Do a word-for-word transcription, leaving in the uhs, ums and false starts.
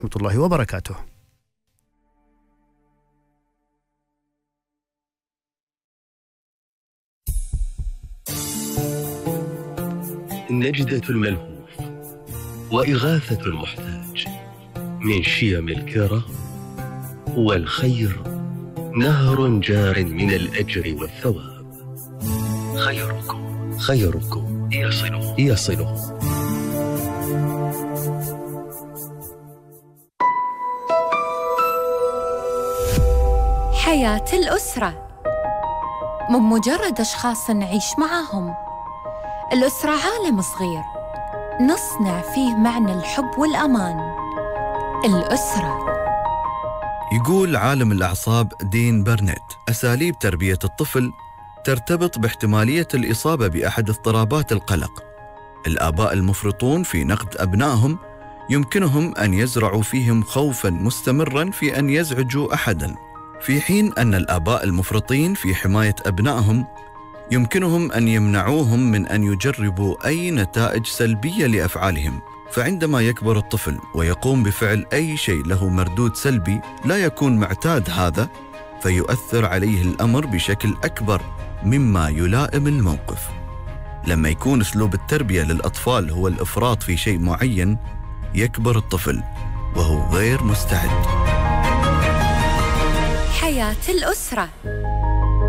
ورحمة الله وبركاته. نجدة الملهوف وإغاثة المحتاج من شيم الكرام، والخير نهر جار من الأجر والثواب. خيركم خيركم يصله يصله. حياة الأسرة مو مجرد أشخاص نعيش معاهم. الأسرة عالم صغير نصنع فيه معنى الحب والأمان. الأسرة. يقول عالم الأعصاب دين برنت: أساليب تربية الطفل ترتبط باحتمالية الإصابة بأحد اضطرابات القلق. الآباء المفرطون في نقد أبنائهم يمكنهم أن يزرعوا فيهم خوفاً مستمراً في أن يزعجوا أحداً، في حين أن الآباء المفرطين في حماية أبنائهم يمكنهم أن يمنعوهم من أن يجربوا أي نتائج سلبية لأفعالهم. فعندما يكبر الطفل ويقوم بفعل أي شيء له مردود سلبي لا يكون معتاد هذا، فيؤثر عليه الأمر بشكل أكبر مما يلائم الموقف. لما يكون أسلوب التربية للأطفال هو الإفراط في شيء معين، يكبر الطفل وهو غير مستعد. حياة الأسرة.